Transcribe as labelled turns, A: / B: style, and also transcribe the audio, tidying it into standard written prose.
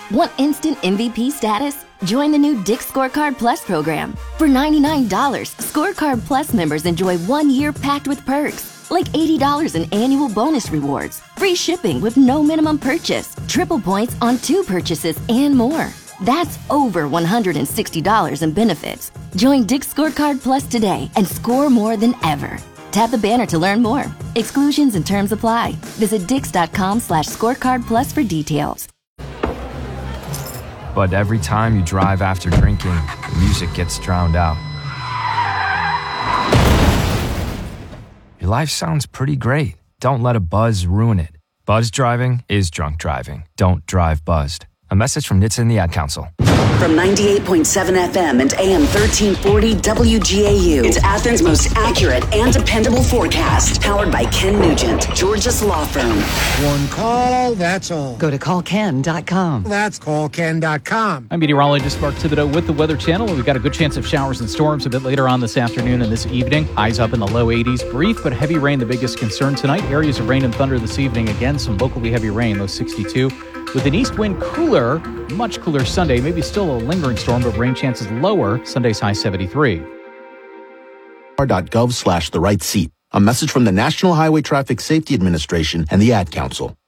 A: Want instant MVP status? Join the new Dick's Scorecard Plus program. For $99, Scorecard Plus members enjoy 1 year packed with perks, like $80 in annual bonus rewards, free shipping with no minimum purchase, triple points on 2 purchases, and more. That's over $160 in benefits. Join Dick's Scorecard Plus today and score more than ever. Tap the banner to learn more. Exclusions and terms apply. Visit dix.com/scorecardplus for details.
B: But every time you drive after drinking, the music gets drowned out. Your life sounds pretty great. Don't let a buzz ruin it. Buzz driving is drunk driving. Don't drive buzzed. A message from NHTSA and the Ad Council.
C: From 98.7 FM and AM 1340 WGAU, it's Athens' most accurate and dependable forecast. Powered by Ken Nugent, Georgia's law firm.
D: One call, that's all.
E: Go to callken.com.
D: That's callken.com.
F: I'm meteorologist Mark Thibodeau with the Weather Channel. We've got a good chance of showers and storms a bit later on this afternoon and this evening. Highs up in the low 80s. Brief but heavy rain, the biggest concern tonight. Areas of rain and thunder this evening. Again, some locally heavy rain, low 62. With an east wind cooler, much cooler Sunday. Maybe still a lingering storm, but rain chances lower. Sunday's high 73.
G: .gov/the right seat. A message from the National Highway Traffic Safety Administration and the Ad Council.